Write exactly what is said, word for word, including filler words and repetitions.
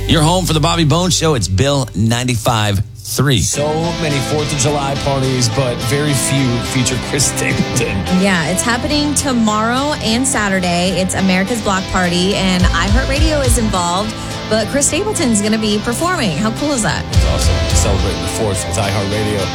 Your home for the Bobby Bones Show. It's Bill ninety-five point three. So many fourth of July parties, but very few feature Chris Stapleton. Yeah, it's happening tomorrow and Saturday. It's America's Block Party, and iHeartRadio is involved, but Chris Stapleton's going to be performing. How cool is that? It's awesome. Celebrating the fourth with iHeartRadio.